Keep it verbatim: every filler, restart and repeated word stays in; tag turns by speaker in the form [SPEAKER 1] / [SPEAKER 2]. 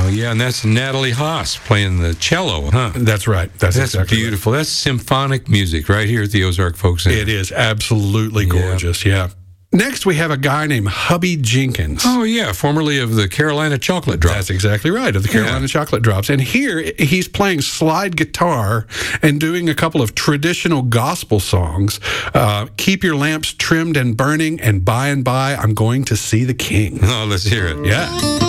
[SPEAKER 1] Oh, yeah, and that's Natalie Haas playing the cello, huh?
[SPEAKER 2] That's right. That's,
[SPEAKER 1] That's
[SPEAKER 2] exactly
[SPEAKER 1] beautiful. That's symphonic music right here at the Ozark Folk Center.
[SPEAKER 2] right. It is absolutely
[SPEAKER 1] Yeah.
[SPEAKER 2] gorgeous, yeah. Next, we have a guy named Hubby Jenkins.
[SPEAKER 1] Oh, yeah, formerly of the Carolina Chocolate Drop.
[SPEAKER 2] That's exactly right, of the Carolina
[SPEAKER 1] Yeah.
[SPEAKER 2] Chocolate Drops. And here, he's playing slide guitar and doing a couple of traditional gospel songs. Uh, Keep Your Lamps Trimmed and Burning, and By and By, I'm Going to See the King.
[SPEAKER 1] Oh, let's hear it.
[SPEAKER 2] Yeah.